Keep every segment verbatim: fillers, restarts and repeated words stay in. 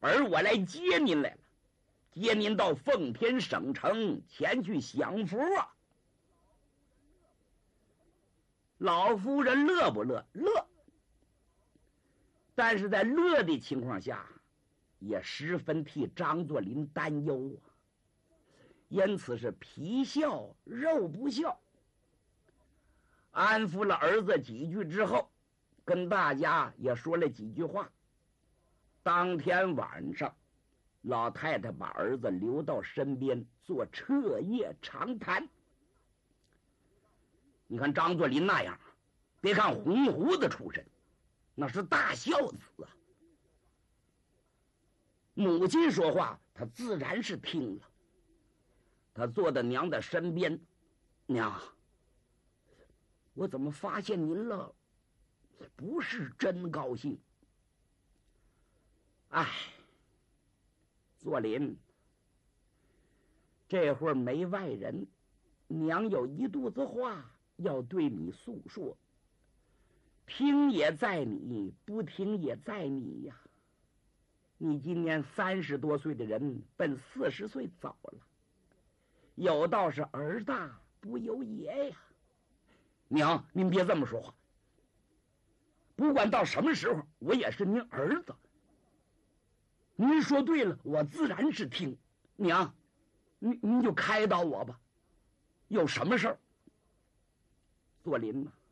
而我来接您来了，接您到奉天省城前去享福啊。老夫人乐不乐？乐。但是在乐的情况下，也十分替张作霖担忧啊，因此是皮笑肉不笑。安抚了儿子几句之后，跟大家也说了几句话。当天晚上，老太太把儿子留到身边做彻夜长谈。你看张作霖那样，别看红胡子出身，那是大孝子啊。母亲说话，他自然是听了。他坐在娘的身边，娘，我怎么发现您了？不是真高兴。哎，作霖，这会儿没外人，娘有一肚子话要对你诉说，听也在你，不听也在你呀。你今年三十多岁的人，奔四十岁早了，有道是儿大不由爷呀。娘，您别这么说话。不管到什么时候，我也是您儿子。您说对了，我自然是听。娘，您您就开导我吧，有什么事儿？作霖呐，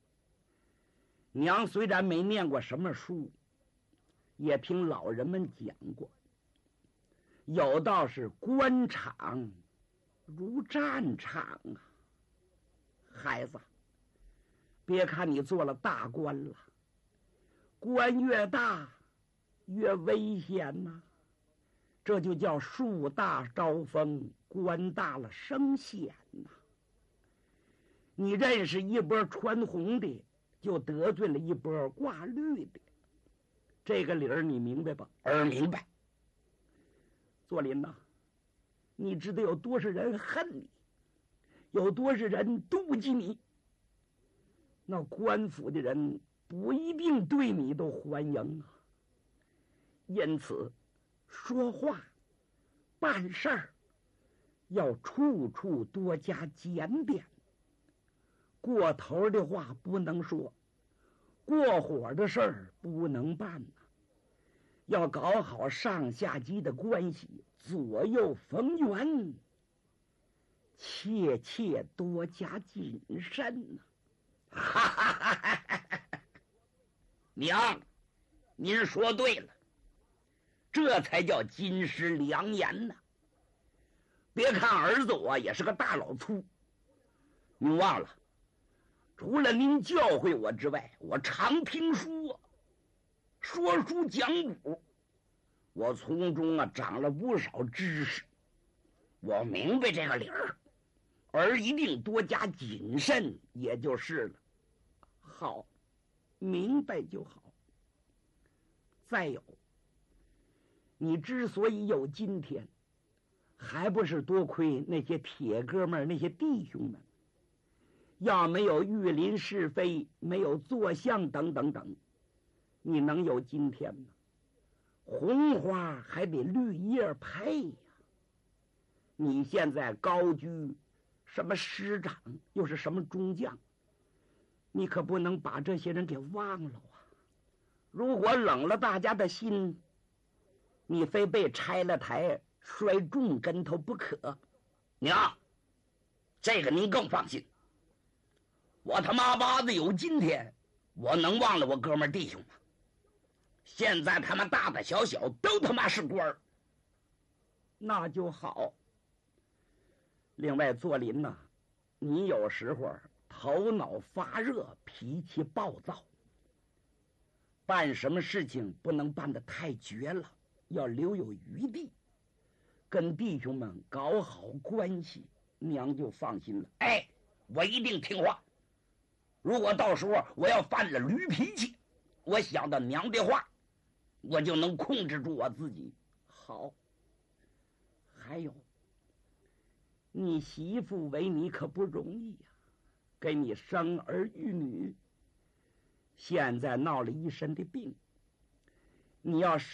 娘虽然没念过什么书，也听老人们讲过，有道是官场如战场啊。孩子，别看你做了大官了，官越大越危险呐、啊，这就叫树大招风，官大了生险呐、啊。你认识一波穿红的，就得罪了一波挂绿的，这个理儿你明白吧？儿明白。作霖呐，你知道有多少人恨你，有多少人妒忌你？那官府的人不一定对你都欢迎啊。因此，说话、办事儿要处处多加检点。过头的话不能说，过火的事儿不能办呐、啊。要搞好上下级的关系，左右逢源，切切多加谨慎呐、啊。哈哈哈哈哈！娘，您说对了。这才叫金石良言呢。别看儿子我也是个大老粗，您忘了，除了您教诲我之外，我常听书啊，说书讲古，我从中啊长了不少知识。我明白这个理儿，而一定多加谨慎，也就是了。好，明白就好。再有，你之所以有今天，还不是多亏那些铁哥们儿、那些弟兄们。要没有玉林是非，没有坐相等等等，你能有今天吗？红花还得绿叶配呀。你现在高居什么师长，又是什么中将，你可不能把这些人给忘了啊！如果冷了大家的心，你非被拆了台摔重跟头不可。娘，这个您更放心。我他妈巴子有今天，我能忘了我哥们弟兄吗？现在他们大大小小都他妈是官儿，那就好。另外，作霖呐、啊，你有时候头脑发热，脾气暴躁，办什么事情不能办得太绝了，要留有余地，跟弟兄们搞好关系，娘就放心了。哎，我一定听话。如果到时候我要犯了驴脾气，我想到娘的话，我就能控制住我自己。好，还有，你媳妇为你可不容易呀、啊，给你生儿育女，现在闹了一身的病，你要是